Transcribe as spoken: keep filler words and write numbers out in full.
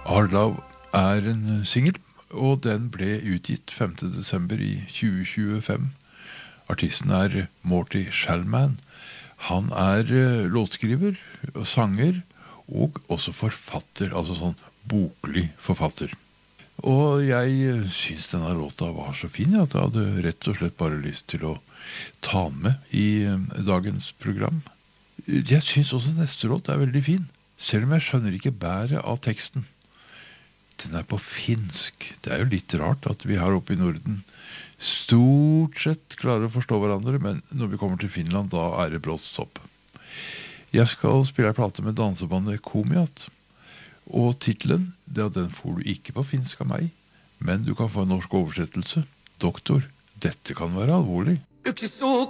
Hard Love er en single, og den ble utgitt femte desember i tjue tjuefem. Artisten er Morty Shellman. Han er eh, låtskriver, og sanger, og også forfatter, altså sånn boklig forfatter. Og jeg eh, synes denne låta var så fin, at jeg hadde rett og slett bare lyst til å ta den med i eh, dagens program. Jeg synes også neste låt er veldig fin, selv om jeg skjønner ikke bæret av teksten. Den er på finsk. Det er jo litt rart at vi her oppe i Norden stort sett klarer å forstå hverandre, men når vi kommer til Finland, da er det brått stopp. Jeg skal spille en plate med dansebandet Komiat, og titlen, det, den får du ikke på finsk av meg, men du kan få en norsk oversettelse. Doktor, dette kan være alvorlig. Yksi suu